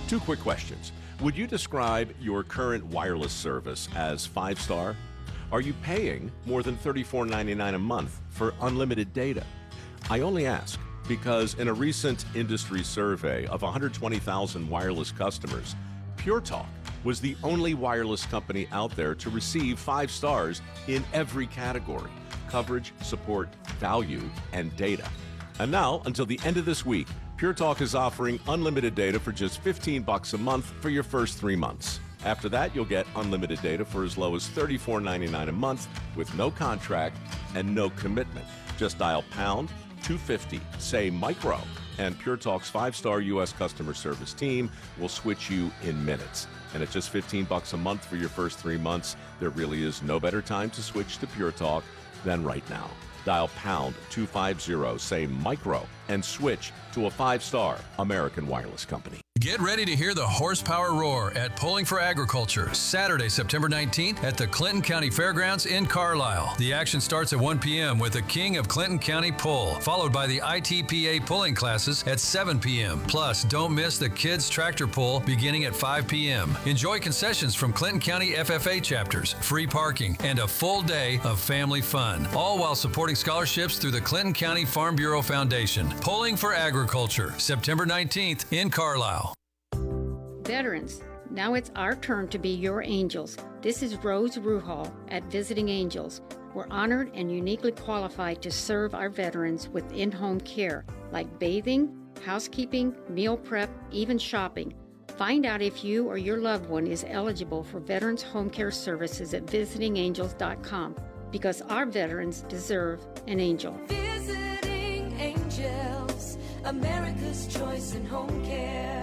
Two quick questions. Would you describe your current wireless service as 5-star? Are you paying more than $34.99 a month for unlimited data? I only ask because in a recent industry survey of 120,000 wireless customers, Pure Talk was the only wireless company out there to receive 5 stars in every category: coverage, support, value, and data. And now, until the end of this week, Pure Talk is offering unlimited data for just $15 a month for your first 3 months. After that, you'll get unlimited data for as low as $34.99 a month with no contract and no commitment. Just dial pound 250, say micro, and Pure Talk's 5-star U.S. customer service team will switch you in minutes. And at just $15 a month for your first 3 months, there really is no better time to switch to Pure Talk than right now. Dial pound 250, say micro, and switch to a 5-star American wireless company. Get ready to hear the horsepower roar at Pulling for Agriculture, Saturday, September 19th at the Clinton County Fairgrounds in Carlisle. The action starts at 1 p.m. with the King of Clinton County Pull, followed by the ITPA pulling classes at 7 p.m. Plus, don't miss the Kids Tractor Pull beginning at 5 p.m. Enjoy concessions from Clinton County FFA chapters, free parking, and a full day of family fun, all while supporting scholarships through the Clinton County Farm Bureau Foundation. Pulling for Agriculture, September 19th in Carlisle. Veterans, now it's our turn to be your angels. This is Rose Ruhal at Visiting Angels. We're honored and uniquely qualified to serve our veterans with in-home care, like bathing, housekeeping, meal prep, even shopping. Find out if you or your loved one is eligible for Veterans Home Care Services at visitingangels.com, because our veterans deserve an angel. Visiting Angels, America's choice in home care.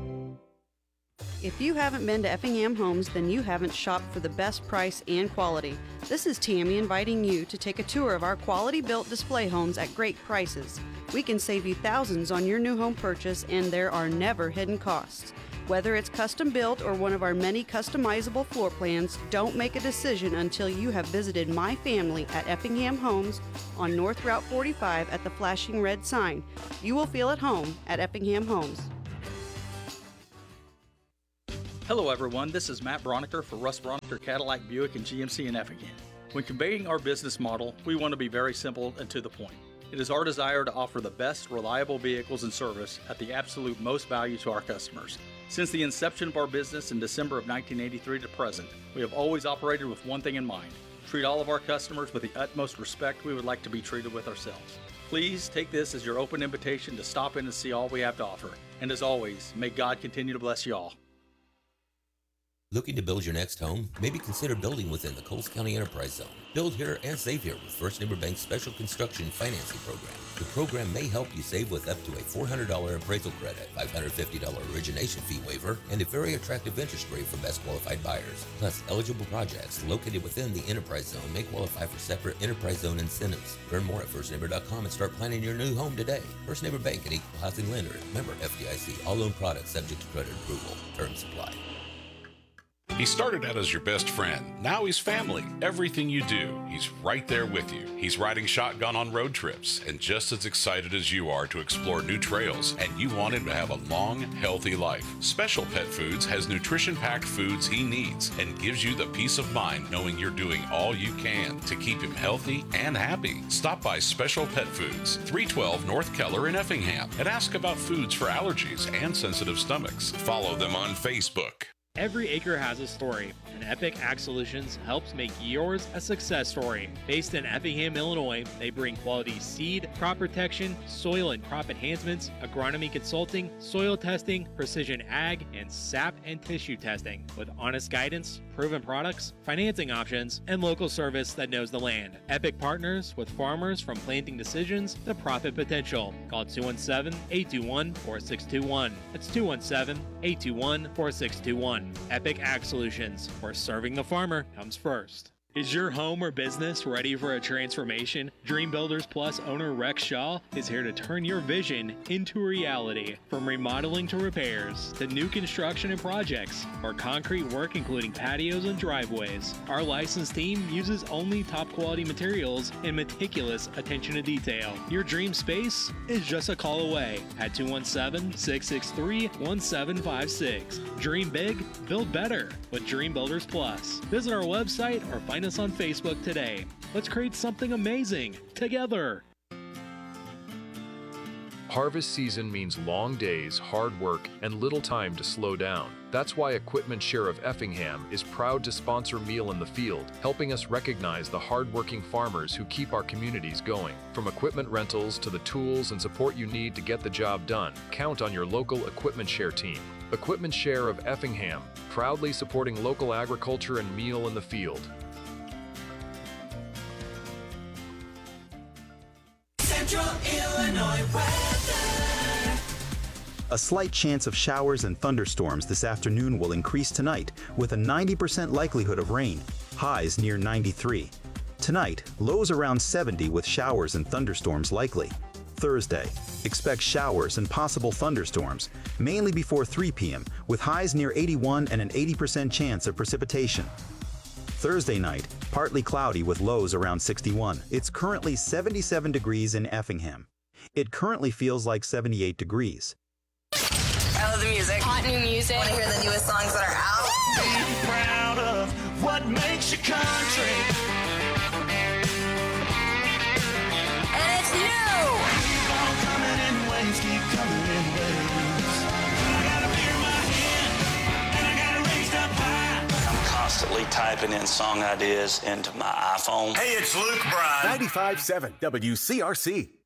If you haven't been to Effingham Homes, then you haven't shopped for the best price and quality. This is Tammy inviting you to take a tour of our quality-built display homes at great prices. We can save you thousands on your new home purchase, and there are never hidden costs. Whether it's custom built or one of our many customizable floor plans, don't make a decision until you have visited my family at Effingham Homes on North Route 45 at the flashing red sign. You will feel at home at Effingham Homes. Hello everyone, this is Matt Broniker for Russ Broniker Cadillac Buick and GMC in Effingham. When conveying our business model, we want to be very simple and to the point. It is our desire to offer the best reliable vehicles and service at the absolute most value to our customers. Since the inception of our business in December of 1983 to present, we have always operated with one thing in mind: treat all of our customers with the utmost respect we would like to be treated with ourselves. Please take this as your open invitation to stop in and see all we have to offer. And as always, may God continue to bless you all. Looking to build your next home? Maybe consider building within the Coles County Enterprise Zone. Build here and save here with First Neighbor Bank's Special Construction Financing Program. The program may help you save with up to a $400 appraisal credit, $550 origination fee waiver, and a very attractive interest rate for best qualified buyers. Plus, eligible projects located within the Enterprise Zone may qualify for separate Enterprise Zone incentives. Learn more at firstneighbor.com and start planning your new home today. First Neighbor Bank, an equal housing lender. Member FDIC. All loan products subject to credit approval. Terms apply. He started out as your best friend. Now he's family. Everything you do, he's right there with you. He's riding shotgun on road trips and just as excited as you are to explore new trails, and you want him to have a long, healthy life. Special Pet Foods has nutrition-packed foods he needs and gives you the peace of mind knowing you're doing all you can to keep him healthy and happy. Stop by Special Pet Foods, 312 North Keller in Effingham, and ask about foods for allergies and sensitive stomachs. Follow them on Facebook. Every acre has a story, and Epic Ag Solutions helps make yours a success story. Based in Effingham, Illinois, they bring quality seed, crop protection, soil and crop enhancements, agronomy consulting, soil testing, precision ag, and sap and tissue testing. With honest guidance, proven products, financing options, and local service that knows the land. Epic partners with farmers from planting decisions to profit potential. Call 217-821-4621. That's 217-821-4621. Epic Ag Solutions, where serving the farmer comes first. Is your home or business ready for a transformation? Dream Builders Plus owner Rex Shaw is here to turn your vision into reality. From remodeling to repairs, to new construction and projects, or concrete work including patios and driveways, our licensed team uses only top quality materials and meticulous attention to detail. Your dream space is just a call away at 217-663-1756. Dream big, build better with Dream Builders Plus. Visit our website or find us on Facebook today. Let's create something amazing together. Harvest season means long days, hard work, and little time to slow down. That's why Equipment Share of Effingham is proud to sponsor Meal in the Field, helping us recognize the hardworking farmers who keep our communities going. From equipment rentals to the tools and support you need to get the job done, count on your local Equipment Share team. Equipment Share of Effingham, proudly supporting local agriculture and Meal in the Field. Central Illinois weather. A slight chance of showers and thunderstorms this afternoon will increase tonight, with a 90% likelihood of rain, highs near 93. Tonight, lows around 70 with showers and thunderstorms likely. Thursday, expect showers and possible thunderstorms, mainly before 3 p.m., with highs near 81 and an 80% chance of precipitation. Thursday night, partly cloudy with lows around 61. It's currently 77 degrees in Effingham. It currently feels like 78 degrees. I love the music. Hot new music. Want to hear the newest songs that are out? Be proud of what makes your country. And it's new. Keep on coming in waves, keep coming in waves. I got a beer in my hand, and I got it raised up high. I'm constantly typing in song ideas into my iPhone. Hey, it's Luke Bryan. 95.7 WCRC.